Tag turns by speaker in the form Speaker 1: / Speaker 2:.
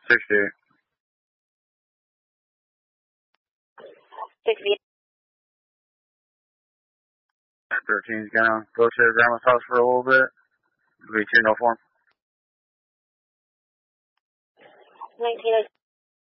Speaker 1: 68.
Speaker 2: 68.
Speaker 1: 13's gonna go to grandma's house for a little bit. It'll be 2 no form.
Speaker 2: 1906.